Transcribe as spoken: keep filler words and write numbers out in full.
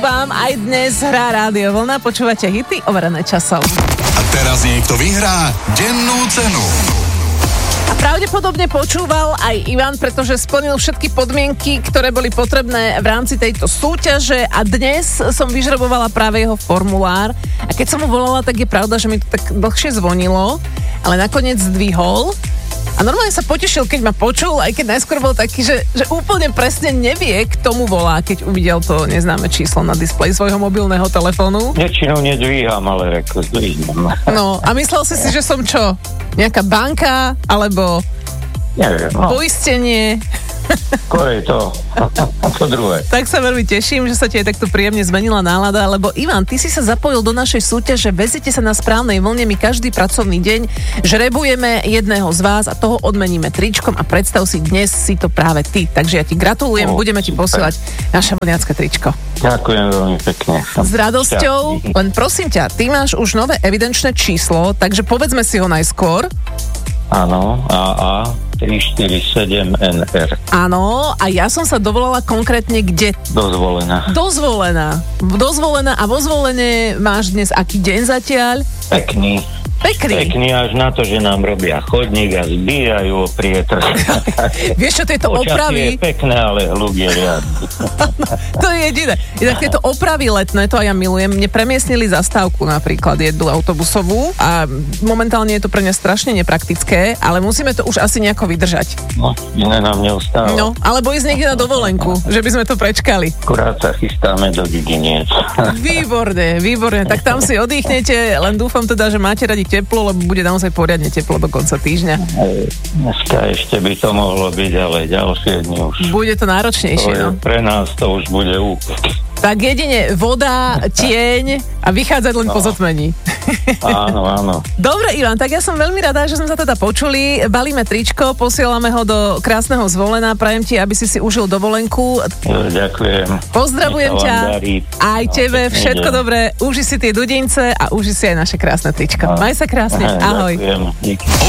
Vám aj dnes hrá Rádio Vlna, počúvate hity overené časom. A teraz niekto vyhrá dennú cenu. A pravdepodobne počúval aj Ivan, pretože splnil všetky podmienky, ktoré boli potrebné v rámci tejto súťaže a dnes som vyžrebovala práve jeho formulár a keď som mu volala, tak je pravda, že mi to tak dlhšie zvonilo, ale nakoniec zdvihol. A normálne sa potešil, keď ma počul, aj keď najskôr bol taký, že, že úplne presne nevie, kto mu volá, keď uvidel to neznáme číslo na displeji svojho mobilného telefónu. Väčšinou nedvíham, ale reko zdvíham. No a myslel si si, že som čo? Nejaká banka? Alebo Neviem, no. poistenie? Skôr je to, to druhé. Tak sa veľmi teším, že sa ti aj takto príjemne zmenila nálada, lebo Ivan, ty si sa zapojil do našej súťaže Vezite sa na správnej vlne, my každý pracovný deň žrebujeme jedného z vás a toho odmeníme tričkom a predstav si, dnes si to práve ty. Takže ja ti gratulujem, O, budeme ti super. posielať naše vlniacké tričko. Ďakujem veľmi pekne. S radosťou, len prosím ťa, ty máš už nové evidenčné číslo, takže povedzme si ho najskôr. Áno, á á tri štyri sedem en er. Áno, a ja som sa dovolala konkrétne kde? Dozvolená. Dozvolená. Dozvolená a vo zvolenie máš dnes aký deň zatiaľ? Pekný. Pekný. Pekný až na to, že nám robia chodník a zbíjajú o prietrh. Vieš čo, tieto Počasie opravy... je pekné, ale hluk je riadny. To je jediné. Inak tieto opravy letné, to aj ja milujem. Mne premiestnili zastávku napríklad jednu autobusovú a momentálne je to pre mňa strašne nepraktické, ale musíme to už asi nejako vydržať. No, iné nám neustáva. No, alebo ísť niekde na dovolenku, že by sme to prečkali. Akurát sa chystáme do Dediniec. Výborne, výborne. Tak tam si oddychnete, len dúfam teda, že máte radi teplo, lebo bude naozaj poriadne teplo do konca týždňa. Dneska ešte by to mohlo byť, ale ďalšie dni už. Bude to náročnejšie, To je, no. pre nás to už bude úpek. Tak jedine voda, tieň a vychádzať len No. po zotmení. Áno, áno. Dobre, Ivan, tak ja som veľmi rada, že sme sa teda počuli. Balíme tričko, posielame ho do krásneho Zvolena. Prajem ti, aby si si užil dovolenku. Jo, ďakujem. Pozdravujem Nech sa ťa. vám darí. Aj No, tebe pekný všetko deň. dobré. Uži si tie dudince a uži si aj naše krásne tričko. No. Maj sa krásne. Aha, Ahoj. Ďakujem. Díky.